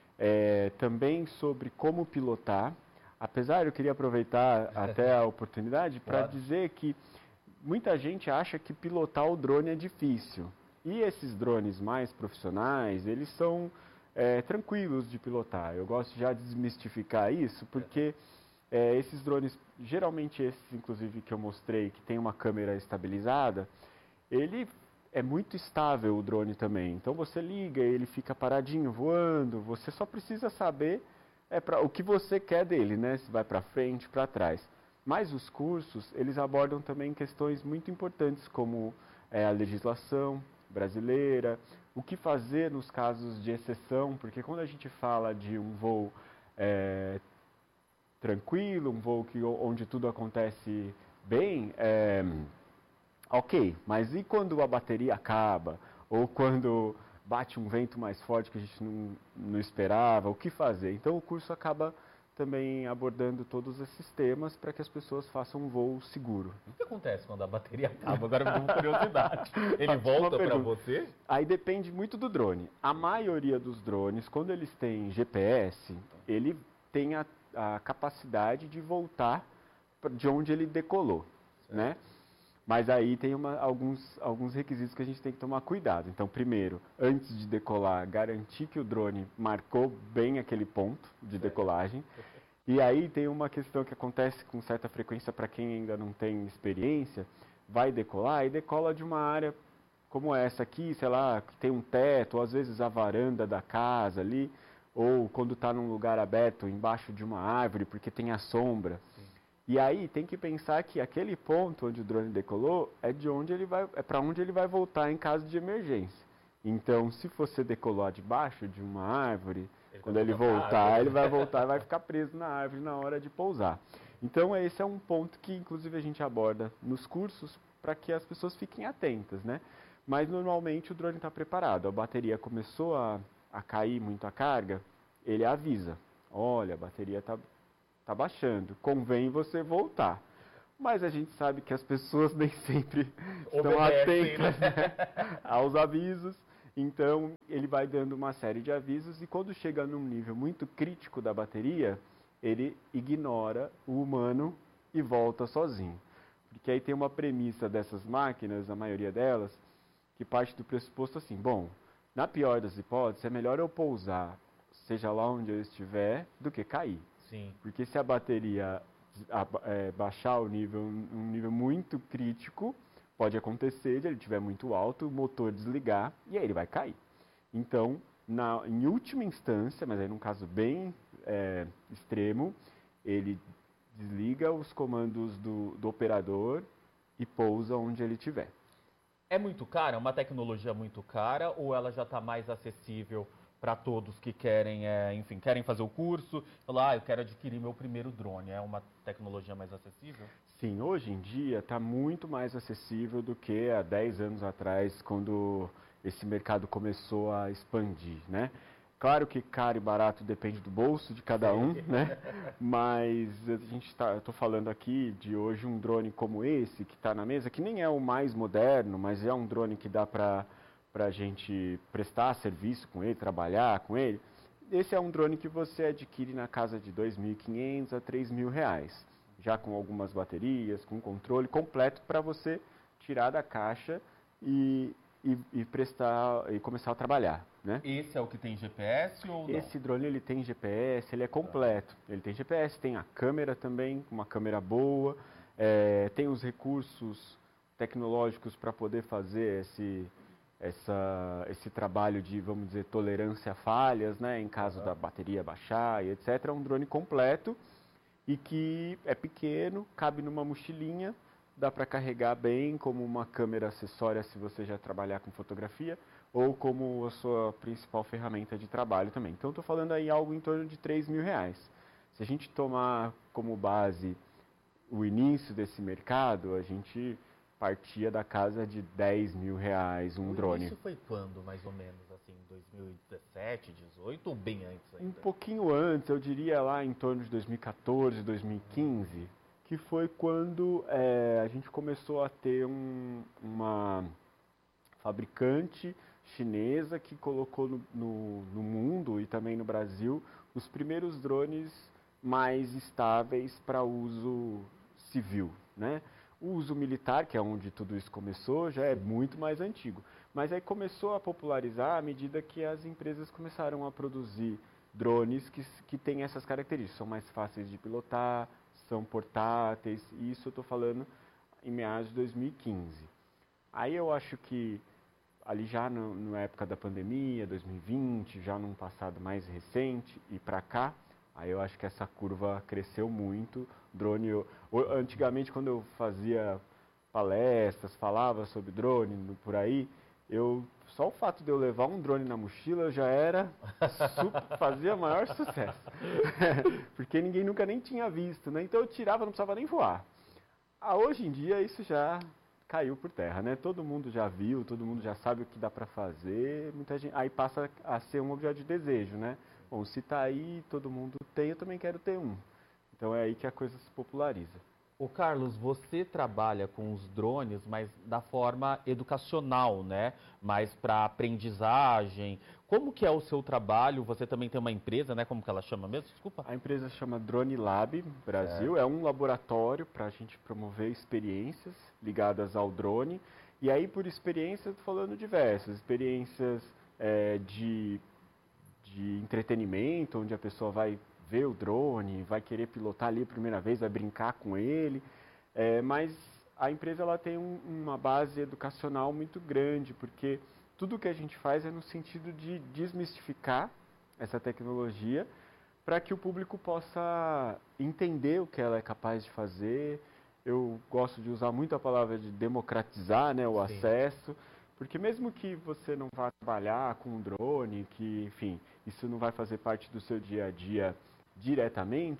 também sobre como pilotar. Apesar, eu queria aproveitar até a oportunidade para dizer que muita gente acha que pilotar o drone é difícil. E esses drones mais profissionais, eles são tranquilos de pilotar. Eu gosto já de desmistificar isso, porque esses drones, geralmente esses inclusive que eu mostrei, que tem uma câmera estabilizada, ele é muito estável o drone também. Então você liga, ele fica paradinho, voando, você só precisa saber o que você quer dele, né? Se vai para frente, para trás. Mas os cursos, eles abordam também questões muito importantes, como a legislação brasileira, o que fazer nos casos de exceção, porque quando a gente fala de um voo tranquilo, um voo onde tudo acontece bem, ok, mas e quando a bateria acaba? Ou quando bate um vento mais forte que a gente não esperava, o que fazer? Então o curso acaba também abordando todos esses temas para que as pessoas façam um voo seguro. O que acontece quando a bateria acaba? Agora eu tenho curiosidade. Ele volta para você? Aí depende muito do drone. A maioria dos drones, quando eles têm GPS, ele tem a capacidade de voltar de onde ele decolou, né? Mas aí tem alguns requisitos que a gente tem que tomar cuidado. Então, primeiro, antes de decolar, garantir que o drone marcou bem aquele ponto de decolagem. E aí tem uma questão que acontece com certa frequência para quem ainda não tem experiência, vai decolar e decola de uma área como essa aqui, sei lá, que tem um teto, ou às vezes a varanda da casa ali, ou quando está num lugar aberto, embaixo de uma árvore, porque tem a sombra. E aí tem que pensar que aquele ponto onde o drone decolou é para onde ele vai voltar em caso de emergência. Então, se você decolar debaixo de uma árvore, quando ele voltar, ele vai voltar e vai ficar preso na árvore na hora de pousar. Então, esse é um ponto que, inclusive, a gente aborda nos cursos para que as pessoas fiquem atentas, né? Mas, normalmente, o drone está preparado. A bateria começou a cair muito a carga, ele avisa. Olha, a bateria está baixando, convém você voltar. Mas a gente sabe que as pessoas nem sempre estão atentas, né, aos avisos. Então, ele vai dando uma série de avisos e quando chega num nível muito crítico da bateria, ele ignora o humano e volta sozinho. Porque aí tem uma premissa dessas máquinas, a maioria delas, que parte do pressuposto assim, bom, na pior das hipóteses, é melhor eu pousar, seja lá onde eu estiver, do que cair. Sim. Porque se a bateria baixar um nível muito crítico, pode acontecer de ele estiver muito alto, o motor desligar e aí ele vai cair. Então, em última instância, mas aí num caso bem extremo, ele desliga os comandos do operador e pousa onde ele estiver. É muito cara? É uma tecnologia muito cara ou ela já está mais acessível para todos que querem, enfim, querem fazer o curso, falar, eu quero adquirir meu primeiro drone. É uma tecnologia mais acessível? Sim, hoje em dia está muito mais acessível do que há 10 anos atrás, quando esse mercado começou a expandir, né? Claro que caro e barato depende do bolso de cada um, né? Mas eu estou falando aqui de hoje um drone como esse que está na mesa, que nem é o mais moderno, mas é um drone que dá para a gente prestar serviço com ele, trabalhar com ele. Esse é um drone que você adquire na casa de R$ 2.500 a R$ 3.000, já com algumas baterias, com controle completo para você tirar da caixa e prestar e começar a trabalhar, né? Esse é o que tem GPS ou não? Esse drone ele tem GPS, ele é completo. Ele tem GPS, tem a câmera também, uma câmera boa, tem os recursos tecnológicos para poder fazer esse trabalho de, vamos dizer, tolerância a falhas, né, em caso da bateria baixar e etc. É um drone completo e que é pequeno, cabe numa mochilinha, dá para carregar bem como uma câmera acessória se você já trabalhar com fotografia ou como a sua principal ferramenta de trabalho também. Então, estou falando aí algo em torno de R$ 3.000. Se a gente tomar como base o início desse mercado, a gente partia da casa de R$ 10.000 um drone. Isso foi quando, mais ou menos, assim, 2017, 2018 ou bem antes ainda? Um pouquinho antes, eu diria lá em torno de 2014, 2015, que foi quando a gente começou a ter uma fabricante chinesa que colocou no mundo e também no Brasil os primeiros drones mais estáveis para uso civil, né? O uso militar, que é onde tudo isso começou, já é muito mais antigo. Mas aí começou a popularizar à medida que as empresas começaram a produzir drones que têm essas características. São mais fáceis de pilotar, são portáteis, e isso eu estou falando em meados de 2015. Aí eu acho que ali já na época da pandemia, 2020, já num passado mais recente e para cá, aí eu acho que essa curva cresceu muito. Drone, antigamente quando eu fazia palestras, falava sobre drone por aí, só o fato de eu levar um drone na mochila já era fazia maior sucesso. Porque ninguém nunca nem tinha visto, né? Então eu tirava, não precisava nem voar. Hoje em dia isso já caiu por terra, né? Todo mundo já viu, todo mundo já sabe o que dá para fazer, muita gente, aí passa a ser um objeto de desejo, né? Bom, se tá aí, todo mundo tem, eu também quero ter um. Então é aí que a coisa se populariza. Ô Carlos, você trabalha com os drones, mas da forma educacional, né? Mais para aprendizagem. Como que é o seu trabalho? Você também tem uma empresa, né? Como que ela chama mesmo? Desculpa. A empresa chama Drone Lab Brasil. É um laboratório para a gente promover experiências ligadas ao drone. E aí, por experiências, estou falando diversas. Experiências de entretenimento, onde a pessoa vai ver o drone, vai querer pilotar ali a primeira vez, vai brincar com ele, mas a empresa ela tem uma base educacional muito grande, porque tudo que a gente faz é no sentido de desmistificar essa tecnologia para que o público possa entender o que ela é capaz de fazer. Eu gosto de usar muito a palavra de democratizar, né, o acesso, porque mesmo que você não vá trabalhar com um drone, que, enfim, isso não vai fazer parte do seu dia a dia diretamente,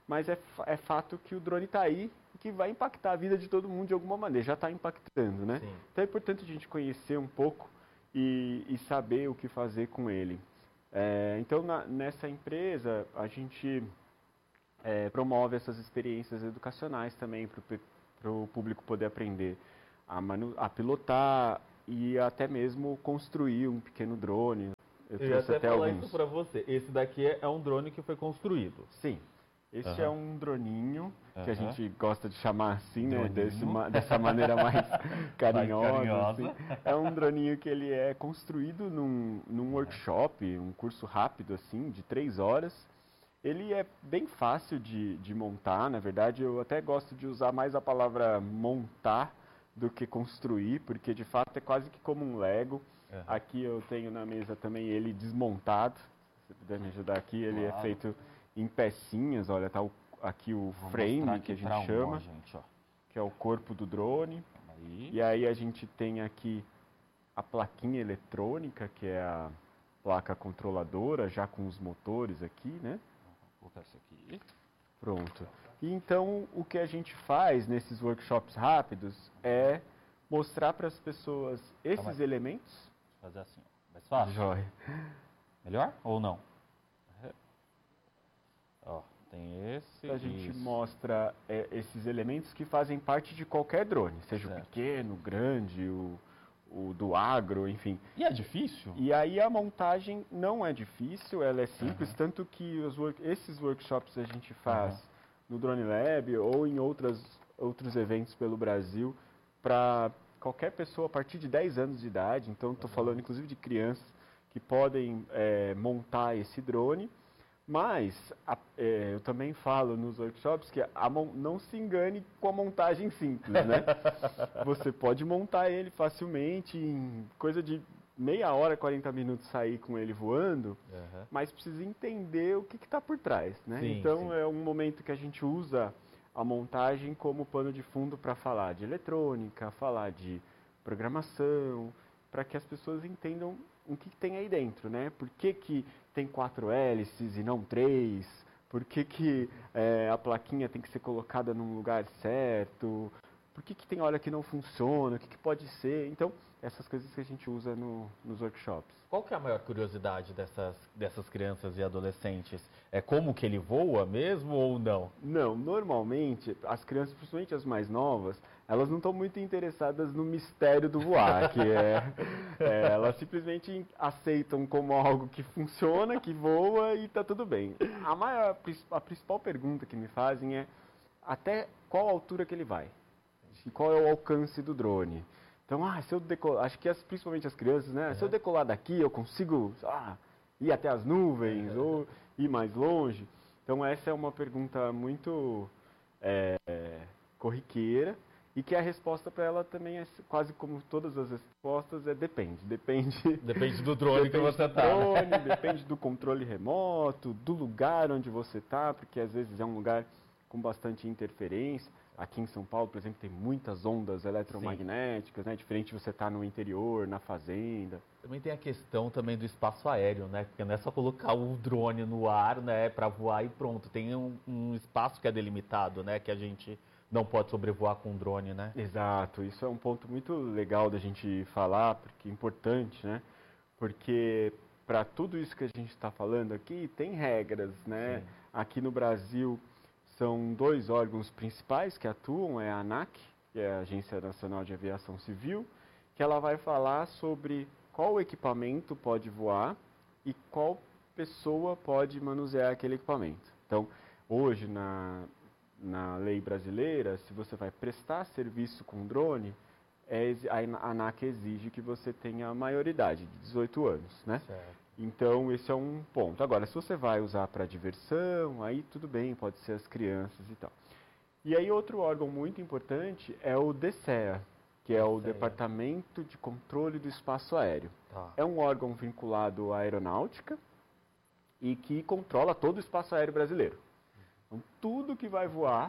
mas é fato que o drone está aí e que vai impactar a vida de todo mundo de alguma maneira, já está impactando, né? Sim. Então é importante a gente conhecer um pouco e saber o que fazer com ele. Então, nessa empresa, a gente promove essas experiências educacionais também para o público poder aprender a pilotar e até mesmo construir um pequeno drone. Eu ia até falar isso para você. Esse daqui é um drone que foi construído. Sim. Este é um droninho, que a gente gosta de chamar assim, né? Dessa maneira mais carinhosa. Assim. É um droninho que ele é construído num workshop, um curso rápido, assim, de 3 horas. Ele é bem fácil de montar, na verdade. Eu até gosto de usar mais a palavra montar do que construir, porque de fato é quase que como um Lego. Aqui eu tenho na mesa também ele desmontado. Se você puder me ajudar aqui, ele é feito em pecinhas. Olha, tá aqui o frame que a gente chama, que é o corpo do drone. E aí a gente tem aqui a plaquinha eletrônica, que é a placa controladora, já com os motores aqui, né? Vou colocar isso aqui. Pronto. E então o que a gente faz nesses workshops rápidos é mostrar para as pessoas esses elementos. Fazer assim, mais fácil? Jóia. Melhor ou não? Ó, tem esse. A gente mostra esses elementos que fazem parte de qualquer drone, seja o pequeno, o grande, o do agro, enfim. E é difícil? E aí a montagem não é difícil, ela é simples, tanto que esses workshops a gente faz no Drone Lab ou em outros eventos pelo Brasil para qualquer pessoa a partir de 10 anos de idade. Então estou falando inclusive de crianças que podem montar esse drone. Mas eu também falo nos workshops que não se engane com a montagem simples, né? Você pode montar ele facilmente, em coisa de meia hora, 40 minutos sair com ele voando, mas precisa entender o que está por trás, né? Sim, então é um momento que a gente usa a montagem como pano de fundo para falar de eletrônica, falar de programação, para que as pessoas entendam o que tem aí dentro, né? Por que tem 4 hélices e não 3? Por que a plaquinha tem que ser colocada num lugar certo? Por que tem hora que não funciona? O que pode ser? Então, essas coisas que a gente usa nos workshops. Qual que é a maior curiosidade dessas crianças e adolescentes? É como que ele voa mesmo ou não? Não, normalmente as crianças, principalmente as mais novas, elas não estão muito interessadas no mistério do voar, que elas simplesmente aceitam como algo que funciona, que voa e está tudo bem. A principal pergunta que me fazem é até qual altura que ele vai e qual é o alcance do drone. Então, se eu decolar, acho que principalmente as crianças, né? Se eu decolar daqui, eu consigo ir até as nuvens ou ir mais longe. Então, essa é uma pergunta muito corriqueira e que a resposta para ela também é quase como todas as respostas, depende. Depende do drone que você está. Depende do controle remoto, do lugar onde você está, porque às vezes é um lugar com bastante interferência. Aqui em São Paulo, por exemplo, tem muitas ondas eletromagnéticas, né? Diferente de você estar no interior, na fazenda. Também tem a questão também do espaço aéreo, né? Porque não é só colocar o drone no ar, né? Para voar e pronto. Tem um espaço que é delimitado, né? Que a gente não pode sobrevoar com o drone, né? Exato. Isso é um ponto muito legal da gente falar, porque é importante, né? Porque para tudo isso que a gente está falando aqui, tem regras, né? Sim. Aqui no Brasil são 2 órgãos principais que atuam, a ANAC, que é a Agência Nacional de Aviação Civil, que ela vai falar sobre qual equipamento pode voar e qual pessoa pode manusear aquele equipamento. Então, hoje na lei brasileira, se você vai prestar serviço com drone, a ANAC exige que você tenha a maioridade de 18 anos, né? Certo. Então, esse é um ponto. Agora, se você vai usar para diversão, aí tudo bem, pode ser as crianças e tal. E aí, outro órgão muito importante é o DCEA, que é o Departamento de Controle do Espaço Aéreo. Tá. É um órgão vinculado à aeronáutica e que controla todo o espaço aéreo brasileiro. Então, tudo que vai voar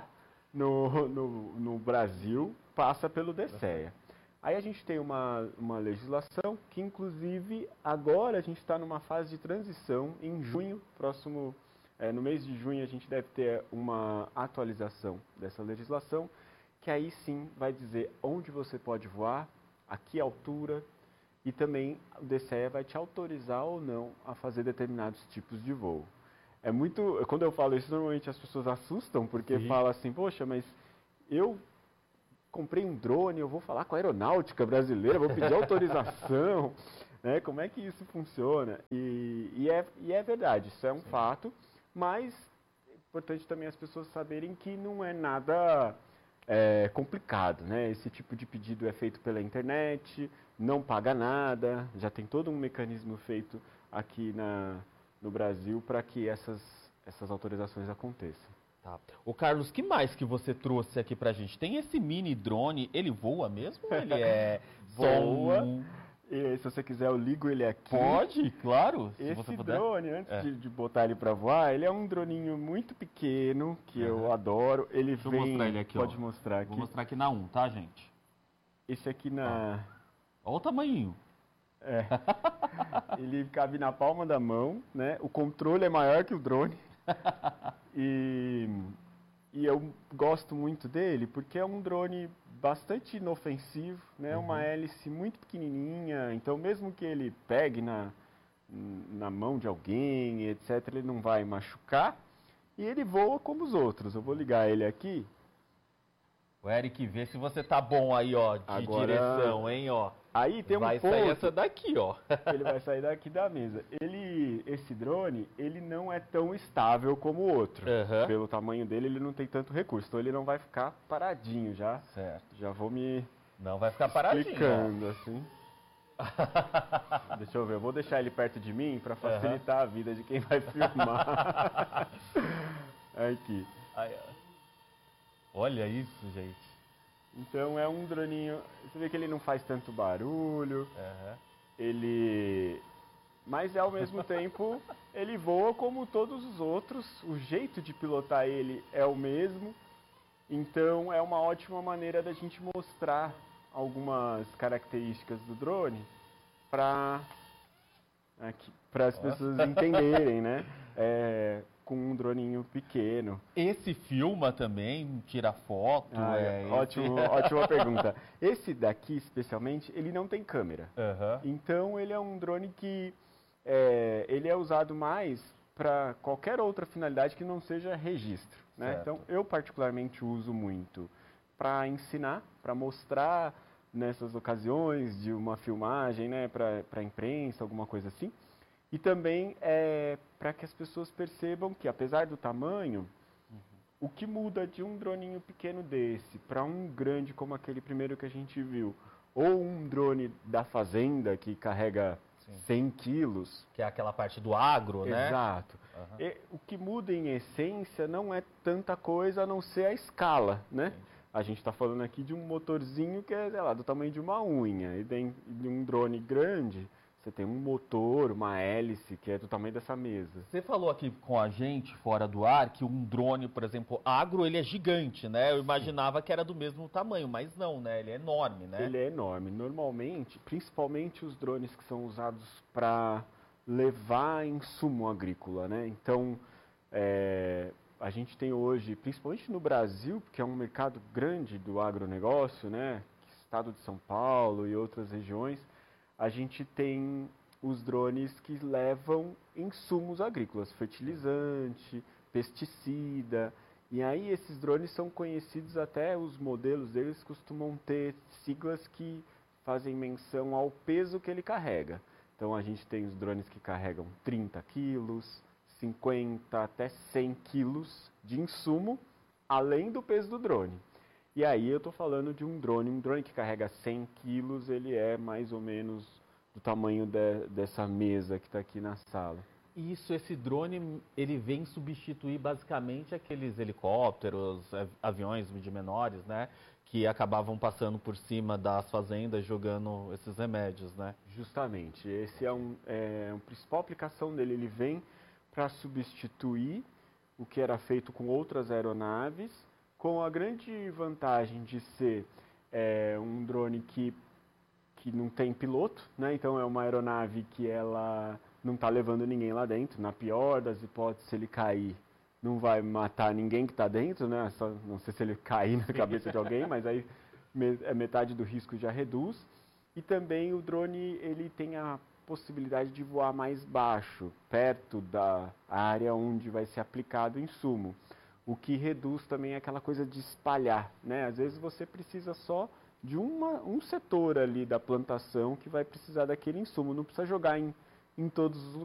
no Brasil passa pelo DCEA. Aí a gente tem uma legislação que, inclusive, agora a gente está numa fase de transição. Em junho, próximo no mês de junho a gente deve ter uma atualização dessa legislação, que aí sim vai dizer onde você pode voar, a que altura, e também o DCE vai te autorizar ou não a fazer determinados tipos de voo. Quando eu falo isso, normalmente as pessoas assustam, porque falam assim, poxa, mas eu comprei um drone, eu vou falar com a aeronáutica brasileira, vou pedir autorização, né? Como é que isso funciona? E é verdade, isso é um fato, mas é importante também as pessoas saberem que não é nada complicado, né? Esse tipo de pedido é feito pela internet, não paga nada, já tem todo um mecanismo feito aqui no Brasil para que essas autorizações aconteçam. Tá. Ô Carlos, que mais que você trouxe aqui pra gente? Tem esse mini drone, ele voa mesmo ou ele é voa? E se você quiser, eu ligo ele aqui. Pode, claro. Se Esse você puder. drone, antes de botar ele para voar, ele é um droninho muito pequeno, que eu adoro. Deixa eu mostrar ele aqui, pode mostrar aqui. Vou mostrar aqui na 1, tá, gente? Esse aqui na... Olha o tamanhinho. Ele cabe na palma da mão, né? O controle é maior que o drone. E eu gosto muito dele porque é um drone bastante inofensivo, né? Uma hélice muito pequenininha, então mesmo que ele pegue na mão de alguém, etc., ele não vai machucar. E ele voa como os outros. Eu vou ligar ele aqui. O Eric, vê se você tá bom aí, ó, de direção, hein, ó. Aí tem um ponto. Vai sair essa daqui, ó. Ele vai sair daqui da mesa. Esse drone, ele não é tão estável como o outro. Pelo tamanho dele, ele não tem tanto recurso. Então ele não vai ficar paradinho já. Certo. Já vou me... Não vai ficar paradinho. Explicando, assim. Deixa eu ver, eu vou deixar ele perto de mim para facilitar a vida de quem vai filmar. Aqui. Olha isso, gente. Então é um droninho, você vê que ele não faz tanto barulho, mas ao mesmo tempo ele voa como todos os outros, o jeito de pilotar ele é o mesmo, então é uma ótima maneira da gente mostrar algumas características do drone para as pessoas entenderem, né? Com um droninho pequeno. Esse filma também, tira foto? Ótima pergunta. Esse daqui, especialmente, ele não tem câmera. Então, ele é um drone que ele é usado mais para qualquer outra finalidade que não seja registro, né? Então, eu particularmente uso muito para ensinar, para mostrar nessas ocasiões de uma filmagem, né, para a imprensa, alguma coisa assim. E também para que as pessoas percebam que, apesar do tamanho, o que muda de um droninho pequeno desse para um grande como aquele primeiro que a gente viu, ou um drone da fazenda que carrega 100 quilos... Que é aquela parte do agro, né? Exato. O que muda em essência não é tanta coisa a não ser a escala, né? A gente está falando aqui de um motorzinho que é, sei lá, do tamanho de uma unha, e de um drone grande... Você tem um motor, uma hélice, que é do tamanho dessa mesa. Você falou aqui com a gente, fora do ar, que um drone, por exemplo, agro, ele é gigante, né? Eu imaginava que era do mesmo tamanho, mas não, né? Ele é enorme, né? Ele é enorme. Normalmente, principalmente os drones que são usados para levar insumo agrícola, né? Então, a gente tem hoje, principalmente no Brasil, porque é um mercado grande do agronegócio, né? Estado de São Paulo e outras regiões, a gente tem os drones que levam insumos agrícolas, fertilizante, pesticida. E aí esses drones são conhecidos, até os modelos deles costumam ter siglas que fazem menção ao peso que ele carrega. Então a gente tem os drones que carregam 30 quilos, 50 até 100 quilos de insumo, além do peso do drone. E aí eu estou falando de um drone que carrega 100 quilos, ele é mais ou menos do tamanho dessa mesa que está aqui na sala. Isso, esse drone, ele vem substituir basicamente aqueles helicópteros, aviões de menores, né? Que acabavam passando por cima das fazendas jogando esses remédios, né? Justamente, esse a principal aplicação dele, ele vem para substituir o que era feito com outras aeronaves, com a grande vantagem de ser um drone que não tem piloto, né? Então é uma aeronave que ela não está levando ninguém lá dentro. Na pior das hipóteses, se ele cair, não vai matar ninguém que está dentro, né? Só, não sei se ele cair na cabeça de alguém, mas aí metade do risco já reduz. E também o drone ele tem a possibilidade de voar mais baixo, perto da área onde vai ser aplicado o insumo, o que reduz também aquela coisa de espalhar, né? Às vezes você precisa só de um setor ali da plantação que vai precisar daquele insumo, não precisa jogar em todos os lugares.